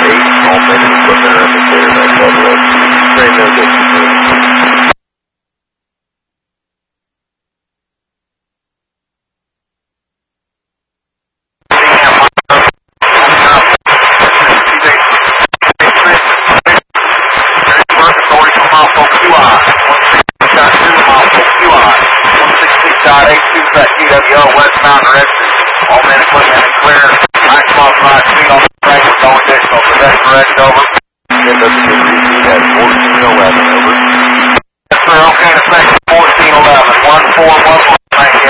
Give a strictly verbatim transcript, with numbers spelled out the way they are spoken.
eight, all men and equipment are indicated by twelve oh two. Train no distance.